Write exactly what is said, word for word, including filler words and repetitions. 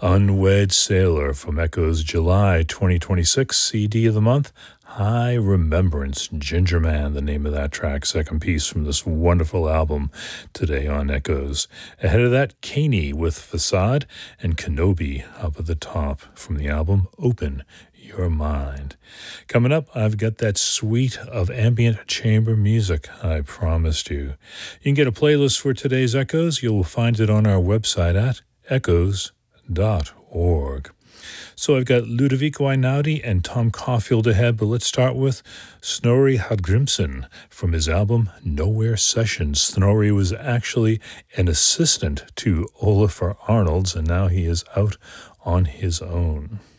Unwed Sailor from Echo's July twenty twenty-six C D of the month. High Remembrance, Ginger Man, the name of that track, second piece from this wonderful album today on Echoes. Ahead of that, Caney with Facade and Kenobi up at the top from the album Open Your Mind. Coming up, I've got that suite of ambient chamber music I promised you. You can get a playlist for today's Echoes. You'll find it on our website at echoes dot org. So I've got Ludovico Einaudi and Tom Caulfield ahead, but let's start with Snorri Hallgrímsson from his album Nowhere Sessions. Snorri was actually an assistant to Olafur Arnalds, and now he is out on his own.